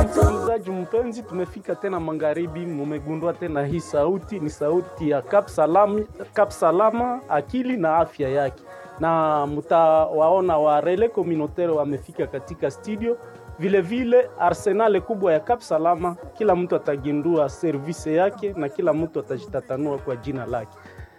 Msikilizaji mpenzi, tumefika tena magharibi. Mumegundua tena hii sauti ni sauti ya Kap Salama, akili na afya yake, na mtawaona wa Relais Communautaire wamefika katika studio. Vile vile arsenal kubwa ya Kap Salama, kila mtu atagundua service yake na kila mtu atajitatanua kwa jina lake.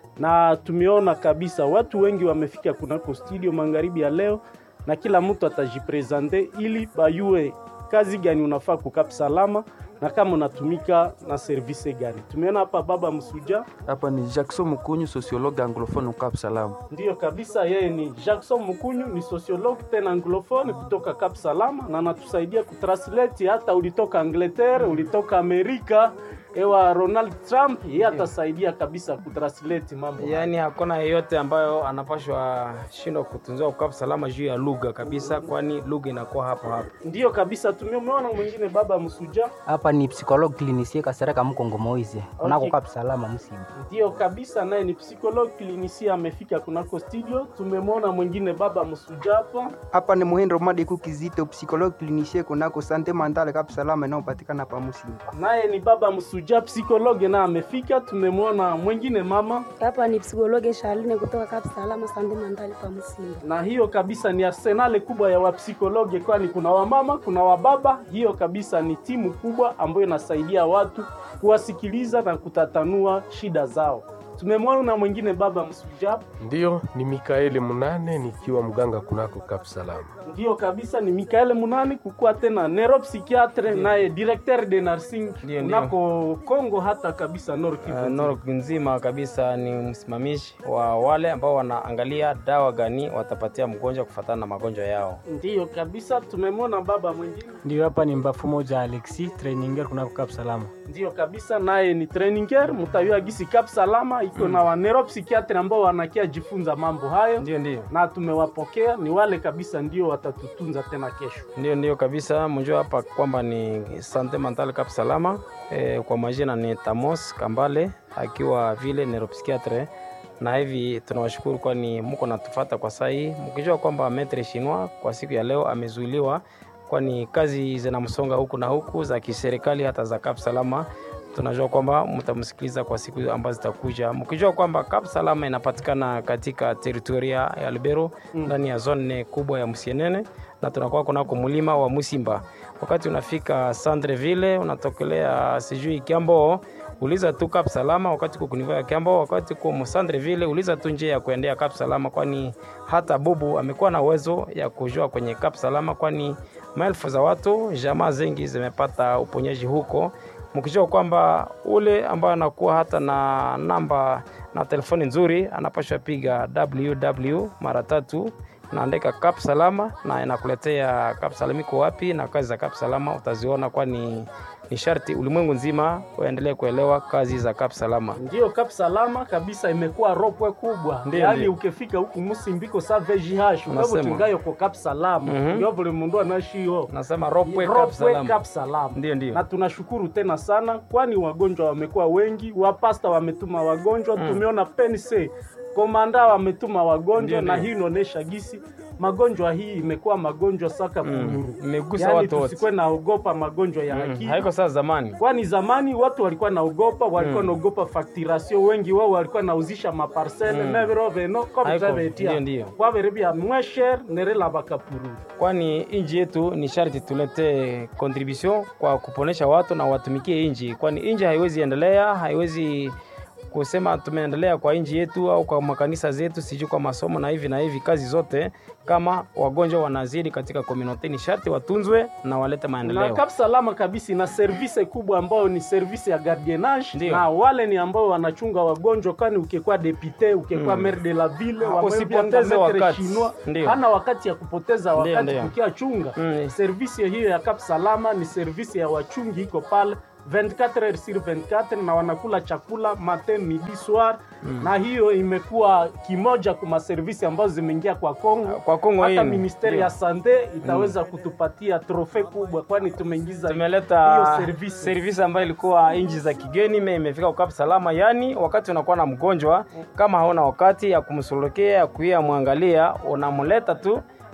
Na tumeona kabisa watu wengi wamefika kunako studio magharibi ya leo, na kila mtu atajipresente ili bayue kazi gani unafaa ku Kap Salama na kama unatumika na service gani. Tumeona hapa baba Msuja. Hapa ni Jackson Mukunyu, sociologue anglophone Kap Salama. Ndio kabisa, yeye ni Jackson Mukunyu, ni sociologue tena anglophone kutoka Kap Salama, na anatusaidia kutranslate. Hata ulitoka Angleterre, ulitoka Amerika, ewa Ronald Trump, yeye atasaidia kabisa kutranslate mambo. Yaani hakuna yeyote ambayo anapashwa shindwa kutunzwa Kap Salama juu ya lugha kabisa, kwani lugha inakuwa hapo hapo. Ndio kabisa, tumeona mwingine baba Msuja. Hapa ni psychologue clinicien Kasereka Mkongo Moize. Kunako Kap Salama Msimba. Ndio kabisa, naye ni psychologue clinicien amefika kunako studio. Tumemwona mwingine baba Msuja hapa. Hapa ni Muhindo Madiku Kizito, psychologue clinicien kunako Sante Mentale Kap Salama inayopatikana hapa Msimba. Naye ni baba Msuja psychologue na amefika. Tumemwona mwingine mama. Hapa ni psychologue Charline kutoka Kap Salama Sante Mentale pa Msimba. Na hiyo kabisa ni arsenal kubwa ya wapsikologe, kwani kuna wamama, kuna wababa. Hiyo kabisa ni timu kubwa ambayo inasaidia watu kuwasikiliza na kutatanua shida zao. Tumemwona na mwingine baba Msuja. Ndio, ni Mikaeli Munane nikiwa mganga kunako Kap Salama. Ndio kabisa, ni Mikaeli Munane kukua tena neuropsychiatre naye directeur de nursing kunako Kongo, hata kabisa Nord Kivu. Nord nzima kabisa ni msimamishi wa wale ambao wanaangalia dawa gani watapatia mgonjwa kufuatana na magonjwa yao. Ndio kabisa, tumemwona baba mwingine. Ndio, hapa ni Mbafu moja Alexi, traininger kunako Kap Salama. Ndio kabisa, naye ni traininger. Mtayua gisi Kap Salama iko na wa neuropsychiatre ambao wanakia jifunza mambo hayo. Ndio. Na tumewapokea, ni wale kabisa ndio watatutunza tena kesho. Ndio kabisa, mjua hapa kwamba ni Sante Mentale Kap Salama. Kwa majina ni Tamos Kambale akiwa vile neuropsychiatre, na hivi tunawashukuru kwani mko natufuata kwa sahi, mkijua kwamba Maître Chinois kwa siku ya leo amezuiliwa, kwani kazi zinamsonga huku na huku za kiserikali hata za Kap Salama. Tunajua kwamba mtamsikiliza kwa siku ambazo zitakuja, mkijua kwamba Kap Salama inapatikana katika teritoria ya Lubero ndani ya zone kubwa ya Musienene, na tunakuwa kunako mlima wa Musimba. Wakati unafika Centreville unatokelea sijui Kiambo, uliza tu Kap Salama. Wakati uko kuniva ya Kiambo, wakati uko Centreville uliza tu njia ya kuendea Kap Salama, kwani hata Bubu amekuwa na uwezo ya kujua kwenye Kap Salama, kwani maelfu za watu jamaa zengi zimepata uponyaji huko. Mkijua kwamba ule ambaye anakuwa hata na namba na telefoni nzuri anapaswa piga www mara 3 naandika Kap Salama na inakuletea Kap Salama iko wapi, na kazi za Kap Salama utaziona, kwani ni sharti ulimwengu nzima uendelee kuelewa kazi za Kap Salama. Ndio, Kap Salama kabisa imekuwa ropwe kubwa. Yaani ukifika huku Musimbiko sa VGH ukabo tungayo kwa Kap Salama. Ndio vile mundu anashio. Nasema ropwe Kap Salama. Ndio. Na tunashukuru tena sana, kwani wagonjwa wamekuwa wengi, wapasta wametuma wagonjwa, tumeona pense komanda wametuma wagonjwa. Na hii inaonesha gisi magonjwa hii imekuwa magonjwa saka kuluru. Imegusa watu wote. Tusikwe naogopa magonjwa ya akili. Haiko sasa zamani. Kwani zamani watu walikuwa naogopa, walikuwa naogopa facturation, wengi wao walikuwa nauzisha maparcelle nevero veno kwa mtabetia. Ndio. Kwa veribia mwesher nerela bakapuru. Kwani inji yetu ni sharti tulete contribution kwa kuponesha watu na watumikie inji, kwani inji haiwezi endelea, haiwezi kusema tumeendelea kwa inji yetu au kwa makanisa zetu siju kwa masomo na hivi kazi zote, kama wagonjwa wanazidi katika community ni sharti watunzwe na walete maendeleo. Na Kap Salama kabisa na service kubwa ambayo ni service ya gardiennage. Na wale ni ambao wanachunga wagonjwa, kwani ukikuwa député, ukikuwa maire de la ville, usipoteze wakati. Hana wakati ya kupoteza wakati kukia chunga. Service hiyo ya Kap Salama ni service ya wachungi, iko pale 24 heures sur 24 na wanakula chakula matin midi soir. Na hiyo imekuwa kimoja kwa service ambazo zimeingia kwa Kongo. Hata ministeri ya sante itaweza kutupatia trofe kubwa, kwani tumeleta hiyo service ambayo ilikuwa inji za kigeni imefika kwa Kap Salama. Yani wakati unakuwa na mgonjwa kama haona wakati ya kumsulokea kuia muangalia, unamleta tu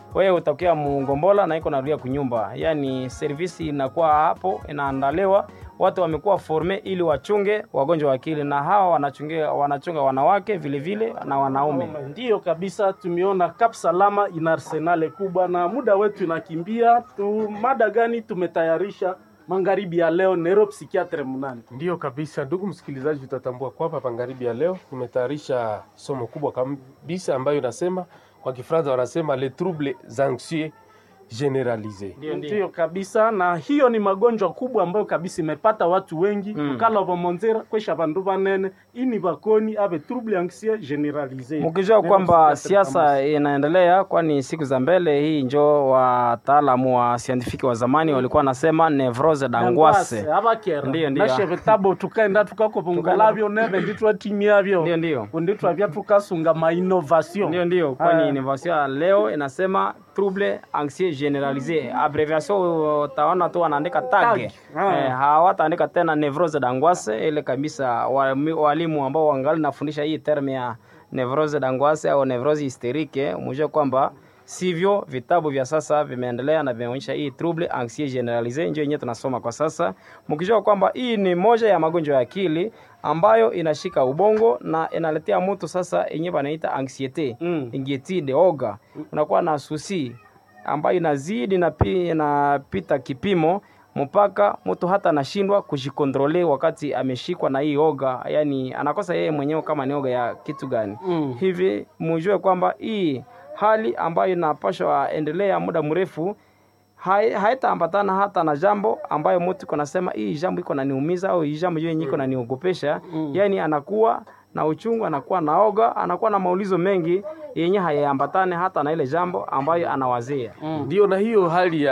wewe utokea Mngombola na iko narudia kunyumba. Yani service inakuwa hapo inaandaliwa, watu wamekuwa forme ili wachunge wagonjwa wa akili, na hawa wanachunga wanawake vile vile na wanaume. Ndio kabisa, tumeona Cap Salama ina arsenal kubwa na muda wetu inakimbia. Mada gani tumetayarisha magharibi ya leo neuropsychiatre Munane? Ndiyo kabisa, ndugu msikilizaji, tutatambua kwamba magharibi ya leo tumetayarisha somo kubwa kabisa ambayo inasema, kwa Kifaransa wanasema les troubles anxieux generalise. Ndio kabisa, na hiyo ni magonjwa kubwa ambayo kabisa imepata watu wengi kukala bomonzera kwesha bandu banene ini bakoni ave trouble anxieux generalise. Mkijua kwamba siasa inaendelea, kwani siku za mbele hii njo wataalamu wa scientific wa zamani walikuwa nasema nevrose d'angoisse. Ndio na shebetabo tukaenda tukakopungalavyo neve nditwa timyavyo. Ndio nditwa vya tukasunga ma innovation. Ndio kwani innovation leo inasema trouble anxieux generalisé. Abbreviation utaona tu wanaandika tag. Hawataandika tena nevrose d'angoisse. Ile kabisa walimu ambao wangali nafundisha hii term ya nevrose d'angoisse au nevrose hystérique, mjue kwamba sivyo vitabu vya sasa vimeendelea na vimeonyesha hii trouble anxieux generalisé ndio yenyewe tunasoma kwa sasa. Mkijua kwamba hii ni moja ya magonjwa ya akili ambayo inashika ubongo na inaletea mtu sasa yenyewe wanaita anxiety, inquiétude, oga. Unakuwa na susi ambayo inazidi na inapita kipimo mpaka mtu hata anashindwa kujikontrole wakati ameshikwa na hii oga, yani anakosa yeye mwenyewe kama ni oga ya kitu gani. Hivi mjue kwamba hii hali ambayo inapaswa endelea muda mrefu haitaambatana hata na jambo ambayo mtu kunasema hii jambo iko naniumiza au hii jambo yenyewe iko naniogopesha. Yani anakuwa na uchungu, anakuwa na oga, anakuwa na maulizo mengi yenye hayaambatane hata na ile jambo ambayo anawazia. Ndio, na hiyo hali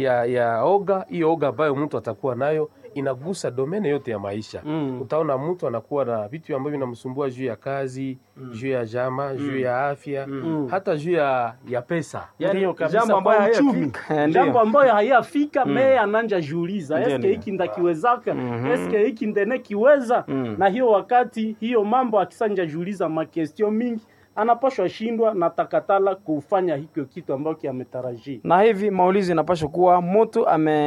ya oga, hiyo oga ambayo mtu atakuwa nayo inagusa domene yote ya maisha. Utaona mtu anakuwa na vitu ambavyo vinamsumbua juu ya kazi, juu ya jama, juu ya afya, hata juu ya pesa. Yani jambo ambayo hayafika, jambo ambayo hayafika meye ananja juliza, eske hiki ndakiwezaka, eske hiki ndene kiweza. Na hiyo wakati hiyo mambo akisanja juliza makestio mingi, anapashwa shindwa na takatala kufanya hicho kitu ambacho ametarajia. Na hivi maulizo inapaswa kuwa mtu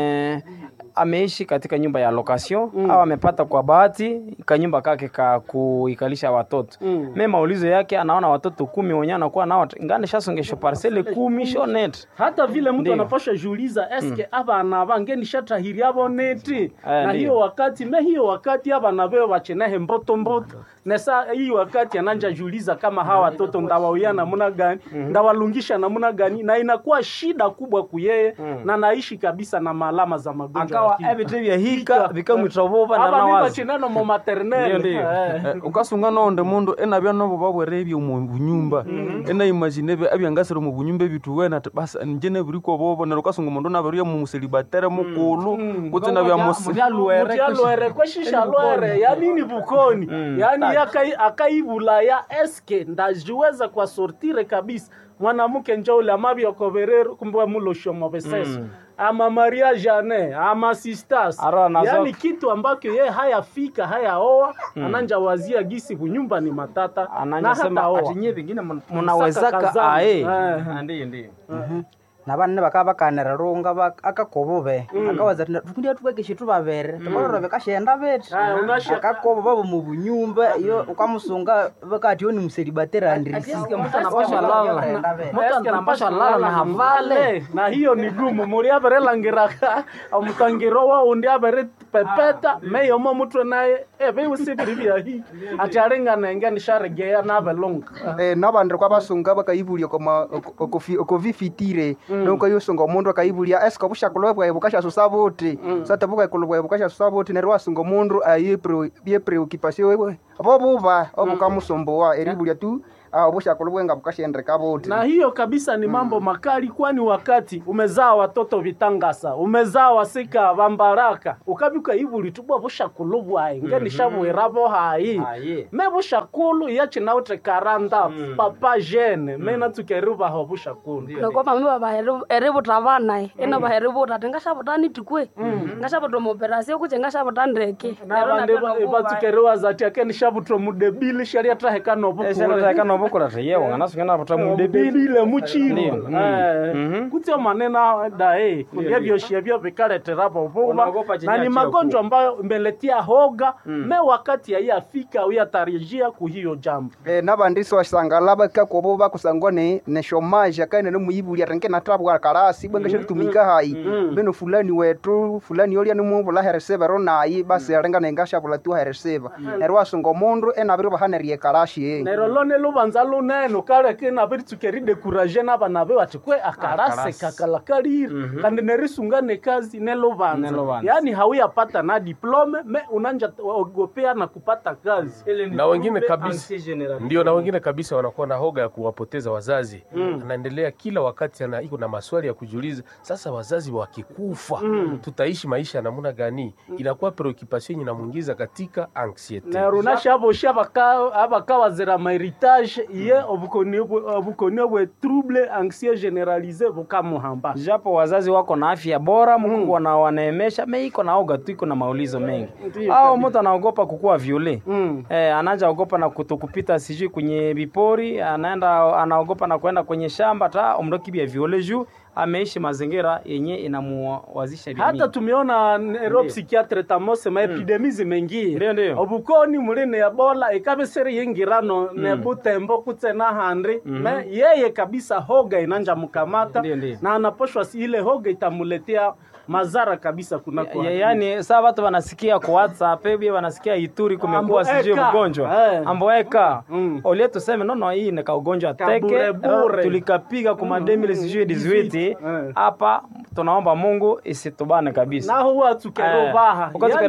ameishi katika nyumba ya location au amepata kwa bahati kanyumba kake kuikalisha watoto. Mimi maulizo yake anaona watoto 10 wenyewe anakuwa nao ngani shasongesho parcelle 10 shonet. Hata vile mtu anapaswa jiuliza eske aba anava ngeni shatahiri abo neti. Na hiyo wakati aba nabewa wachenehe mboto. Nesa hii wakati ananja jiuliza kama hawa watoto ndawauyana namna gani, ndawalungisha namna gani, na inakuwa shida kubwa kuyeye na naishi kabisa na malama za magonjwa. Akawa everything ya hika bikamutrovova na nawazi. Aba chinano mo maternelle. Ukasunga nonde mundu enabya nobo babwerebye mu bunyumba. Ena imaginebe abyangasero mu bunyumba bitu wena basa njene buriko bobo na ukasunga mundu nabariya mu muselibatera mukulu kutina bya musyalwere kweshisha lwere ya nini bukoni. Yani akaibula ya eske ndajiweza kwa sortire kabisa mwanamke njoule amabyo koberero kumbe mulosho mabesesa ama Maria Jane ama sisters, yani kitu ambako yeye hayafika hayaoa ananja wazia gisi bunyumba ni matata ananja sema atinye vingine mnawezaka ndio nabanne bakabakanira runga akakobobe akawaza tukundia tukekishe tubabere tukorora bekashenda bete akakobo babo mu bunyumba iyo ukamusunga bakati yo ni muselibatera andrisiske mtu anapasha lala na havale na hiyo ni gumu muri abere langiraka amutangiro wa undi abere pepeta meyo mo mtu naye ebe usibiribia hii atarenga na ngani sharegea na belonga nabandre kwa basunga bakaibulia koma okofifitire nonko yosonga mundu akaibulia esko bushakulobwa ebukasha sosabote sata buka kulobwa ebukasha sosabote nerwa sunga mundu ye preoccupation wewe abo buba obukamusomboa eribulia tu bushakulobwa bukashendreka bote. Na hiyo kabisa ni mambo makali, kwani wakati umezaa watoto vitangasa, umezaa wasika bambaraka, ukabika ibuli tubwa bushakulobwa ngeni shabwerabo hai me bushakulu yache naute karanda papa jene mena tukeruba ho bushakulu noko mama baba eribu travana ena baheribu tatengasha botani tikwe ngasha botomo operation kuchengasha botandreke na bande batukeruwa zati akeni shabutro mudebili sharia trahekano bukule no bokora taye wangana sungana pata mudebili debile muchiro kutio manena dae kulia vyoshia vyo vikaletera boboba na ni magonjwa ambayo imeletea hoga me wakati ya afika uyatarajia kuhiyo jambo nabandisi wasangala bakakobo bakusangwa ne chômage akaine no muyibuli atanke natabwa karasi bwengeshe tumika hai beno fulani wetu fulani yoli animuvula hereseva ronayi basi alenga nengasha vula tu hereseva nerwa songo mundu enabiro bahanerie karashi nero lone lubanza luneno kale kina biritukeri décourager n'abana be batikwe akarase kakalakarira kandi nerisungane kazi nelubanza yani hauyapata na diplome me unanja ogopea na kupata kazi na wengine kabisa ndio na wengine kabisa wanakuwa na hoga ya kuwapoteza wazazi anaendelea kila wakati iko na maswali ya kujiuliza sasa wazazi wakikufa tutaishi maisha namna gani inakuwa preoccupation inamuingiza katika anxiety na runasha bosha abakawa zera heritage ye obukonebwe trouble anxieux generalisé bukamuhamba japo wazazi wako na afya bora Mungu wanawaneemesha meiko na oga tu iko na maulizo mengi au mtu anaogopa kukua viole anaanza ogopa na kutokupita sijui kwenye bipori anaogopa na kwenda kwenye shamba hata omdoki bia viole juu ameishi mazingira yenye inamuwazisha vimi. Hata tumeona neuropsychiatre tamose maepidemi zimengie. Ndio. Obukoni mulene ya bola ikabesere yengirano ne butembo kutsena handri. Yeye kabisa hoga inanja mkamata na anaposhwa ile hoga itamuletea mazara kabisa kunako. Yani saa watu wanasikia kwa WhatsApp, pia wanasikia Ituri kumekuwa sijui mgonjwa. Amboeka. Ole tuseme no hii ni kaugonjwa teke. Tulikapiga kwa mademile sijui 18 hapa tunaomba Mungu isitubane kabisa. Na huwa tukerobaha.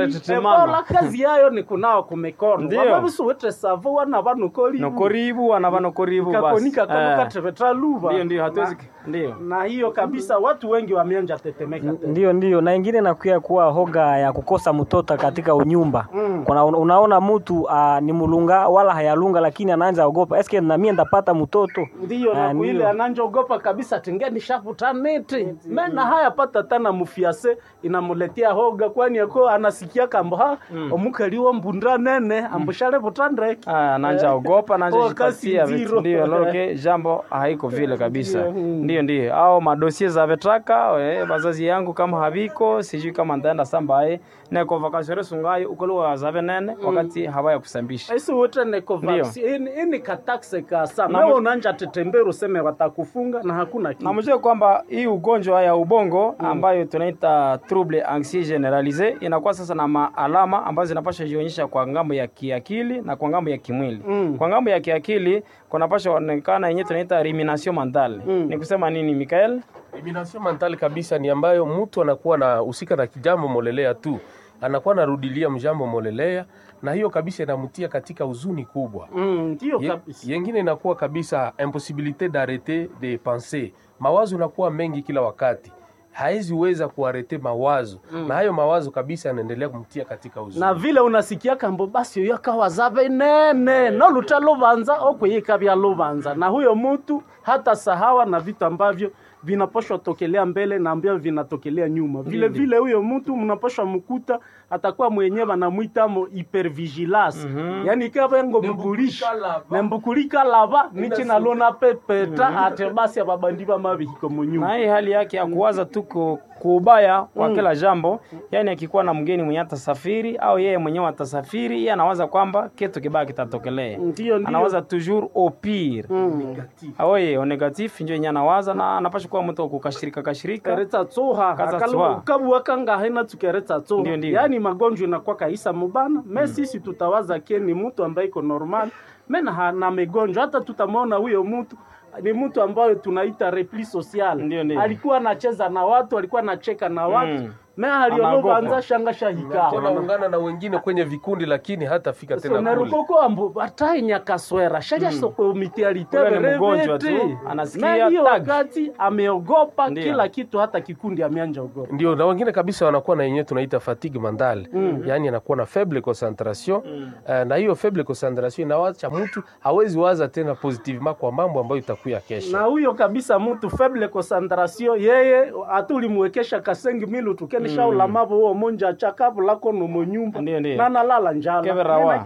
Ebola kazi yayo ni kunao kumekono. Wababisu wetre savu na banukori. Nokoribu wana banokoribu basi. Kakonika kama katretra luva. Ndio hatuwezi. Ndio. Na hiyo kabisa watu wengi wameanja tetemeka. Ndio na ingine nakuya kuwa hoga ya kukosa mtoto katika unyumba. Kuna unaona mtu ni mulunga wala hayalunga lakini anaanza ogopa. Eske na mimi ndapata mtoto? Ndio na kuile anaanza ogopa kabisa tengeni shafuta neti. Mena haya pata tana mufiase inamuletea hoga kwani yako anasikia kamba omukaliwa mbundra nene ambushale butandre. Anaanza ogopa anaanza jipatia vitu ndio loloke jambo haiko vile kabisa. Ndio au madosie za vetraka bazazi yangu kama habiko sijui kama ndaenda sambaye na convocation sungayo ukolo za venene wakati hawaya kusambisha ese wote ne convocation ini kataxe ka sana wewe unaanza tetembero sema watakufunga na hakuna kitu. Namjue kwamba hii ugonjwa ya ubongo ambayo tunaita trouble anxieux generalisé inakuwa sasa na maalama ambazo zinapaswa jionyesha kwa ngambo ya kiakili na kwa ngambo ya kimwili. Kwa ngambo ya kiakili kunapaswa kuonekana yenyewe tunaita rumination mentale. Ni kusema nini Mikael? Rumination mentale kabisa ni ambayo mtu anakuwa na usika na kijambo molelea tu. Anakuwa narudilia mjambo molelea na hiyo kabisa inamtia katika huzuni kubwa. Ndio kabisa. Yengine inakuwa kabisa impossibilité d'arrêter de penser. Mawazo yanakuwa mengi kila wakati. Haizi weza kuarete mawazo na hayo mawazo kabisa yanaendelea kumtia katika huzuni. Na vile unasikia kambo basi yakawa zabe nene no lutalo banza okuyika bya lubanza na huyo mtu hata sahawa na vitu ambavyo vinaposhwa tokelea mbele na ambavyo vinatokelea nyuma. Vile huyo mtu mnaposhwa mkuta atakuwa mwenyewe anamuita mo hypervigilance. Yani kama ngo mbukulisha na mbukulika lava nichi na lona pepeta ate basi ababandiba mabihiko munyuma. Na hii hali yake ya kuwaza tuko kubaya kwa kila jambo, yani akikuwa na mgeni mwenye atasafiri au yeye mwenyewe atasafiri, yeye anawaza kwamba kitu kibaya kitatokelea. Anawaza toujours au pire. Aoye, au negatif ndio yenye anawaza na anapaswa kuwa mtu kukashirika kareta tsoha kabu wakanga haina tukereta tsoha. Yani magonjwa inakuwa kaisa mubana, sisi tutawaza ni mtu ambaye iko normal, mena na magonjwa hata tutamwona huyo mtu ni mtu ambaye tunaita repli social. Alikuwa anacheza na watu, alikuwa anacheka na watu. Na aliyoba anza shangasha hika. Tunaungana na wengine kwenye vikundi lakini hata fika tena kule. Nerukoko ambu batainya kaswera. Shaja soko mitialite mgonjwa tu. Anasikia tag. Wakati ameogopa kila kitu hata kikundi ameanja ogopa. Ndio na wengine kabisa wanakuwa na yenyewe tunaita fatigue mentale. Yani anakuwa na faible concentration. Na hiyo faible concentration inawaacha mtu hawezi waza tena positivement kwa mambo ambayo itakuya kesho. Na huyo kabisa mtu faible concentration yeye atulimwekesha kasengi milu tukeni shaula mabo monja chakabu lako no monyumba. Ndio. Na nalala njala.